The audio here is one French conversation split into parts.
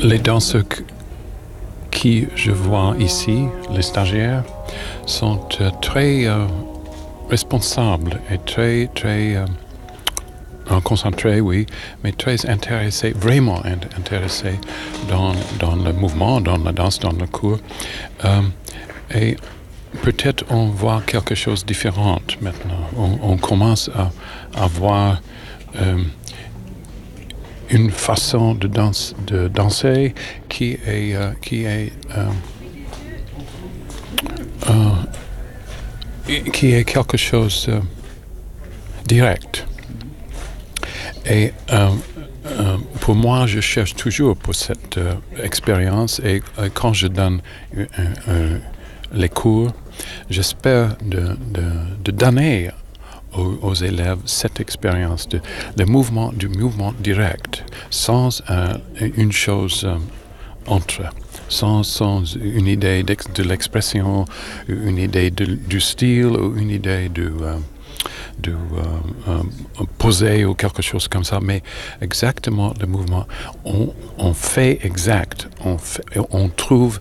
Les danseurs qui je vois ici, les stagiaires, sont très responsables et très concentrés, oui, mais très intéressés, vraiment intéressés dans le mouvement, dans la danse, dans le cours. Et peut-être on voit quelque chose de différent maintenant. On commence à voir une façon de danser qui est quelque chose de direct. Et pour moi, je cherche toujours pour cette expérience et quand je donne les cours, j'espère de donner aux élèves cette expérience du mouvement direct, sans une chose entre, sans une idée de l'expression, une idée du style ou une idée de poser ou quelque chose comme ça, mais exactement le mouvement. On fait exact, on trouve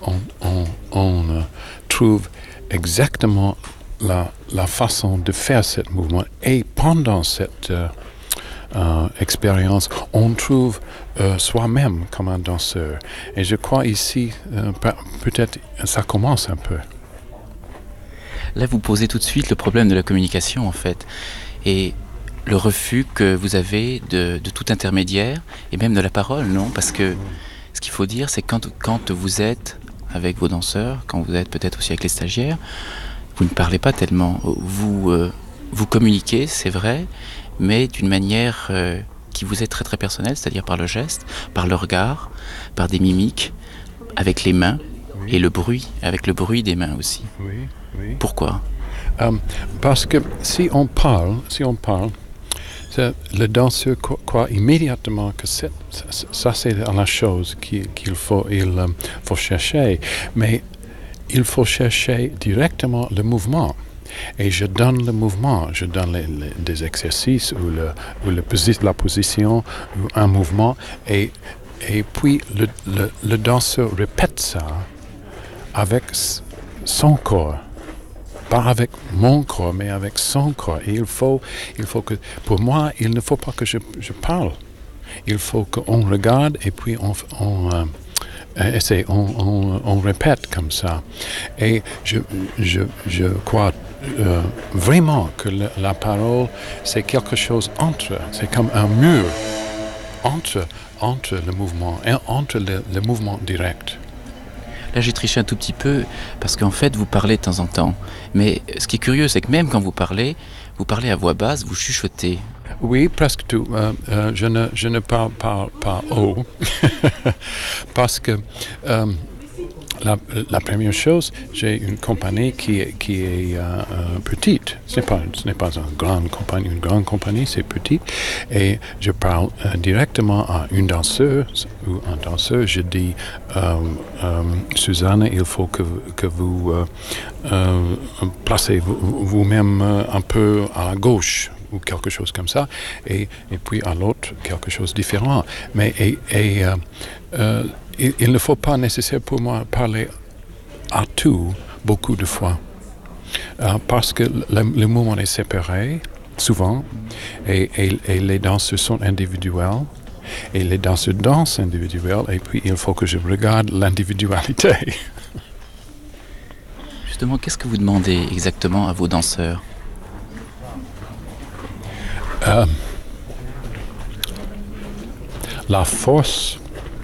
exactement la façon de faire ce mouvement. Et pendant cette expérience, on trouve soi-même comme un danseur. Et je crois ici, peut-être ça commence un peu. Là, vous posez tout de suite le problème de la communication, en fait, et le refus que vous avez de tout intermédiaire, et même de la parole, non? Parce que ce qu'il faut dire, c'est que quand vous êtes avec vos danseurs, quand vous êtes peut-être aussi avec les stagiaires, vous ne parlez pas tellement. Vous communiquez, c'est vrai, mais d'une manière qui vous est très très personnelle, c'est-à-dire par le geste, par le regard, par des mimiques, avec les mains, oui. Et le bruit, avec le bruit des mains aussi. Oui, oui. Pourquoi? Parce que si on parle, le danseur croit immédiatement que ça c'est la chose qu'il faut chercher. Mais il faut chercher directement le mouvement. Et je donne le mouvement, je donne des exercices ou la position, ou un mouvement. Et puis le danseur répète ça avec son corps. Pas avec mon corps, mais avec son corps. Et il faut que, pour moi, il ne faut pas que je parle. Il faut qu'on regarde et puis on répète comme ça. Et je crois vraiment que la parole, c'est quelque chose c'est comme un mur entre le mouvement et entre le mouvement direct. Là, j'ai triché un tout petit peu, parce qu'en fait, vous parlez de temps en temps. Mais ce qui est curieux, c'est que même quand vous parlez à voix basse, vous chuchotez. Oui, presque tout. Je ne parle pas haut, parce que la première chose, j'ai une compagnie qui est petite. Ce n'est pas une grande compagnie, c'est petit. Et je parle directement à une danseuse ou un danseur. Je dis, Suzanne, il faut que vous placez vous-même un peu à la gauche ou quelque chose comme ça, et puis à l'autre, quelque chose de différent. Mais il ne faut pas nécessairement pour moi parler à tout beaucoup de fois, parce que le mouvement est séparé, souvent, et les danseurs sont individuels, et les danseurs dansent individuels, et puis il faut que je regarde l'individualité. Justement, qu'est-ce que vous demandez exactement à vos danseurs ? La force,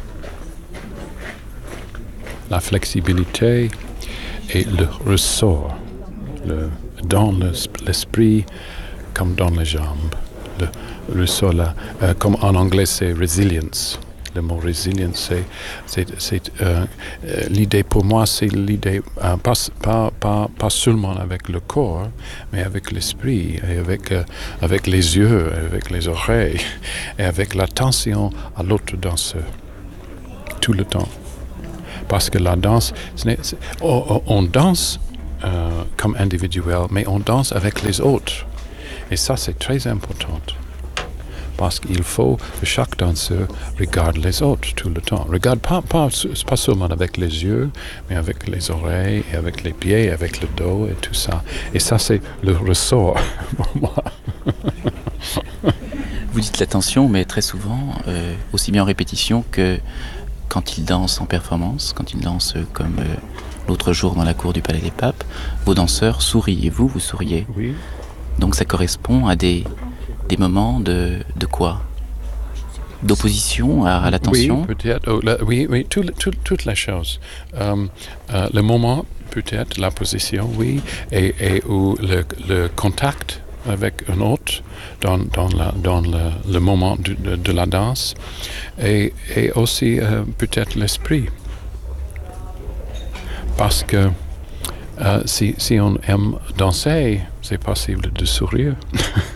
la flexibilité et le ressort, dans l'esprit comme dans les jambes. Le ressort là, comme en anglais c'est resilience. Le mot resilience, c'est l'idée pour moi, c'est l'idée pas seulement avec le corps, mais avec l'esprit, et avec les yeux, avec les oreilles, et avec l'attention à l'autre danseur, tout le temps. Parce que la danse, on danse comme individuel, mais on danse avec les autres. Et ça, c'est très important. parce qu'il faut que chaque danseur regarde les autres tout le temps. Regarde pas seulement avec les yeux, mais avec les oreilles, et avec les pieds, avec le dos et tout ça. Et ça, c'est le ressort pour moi. Vous dites l'attention, mais très souvent, aussi bien en répétition que quand il danse en performance, quand il danse comme l'autre jour dans la cour du Palais des Papes, vos danseurs sourient et vous souriez. Oui. Donc ça correspond à des moments de quoi? D'opposition à l'attention? Oui, peut-être. Oui, toutes les choses. Le moment, peut-être, la position, oui, et ou le contact avec un autre dans le moment de la danse, et aussi peut-être l'esprit. Parce que si on aime danser, c'est possible de sourire.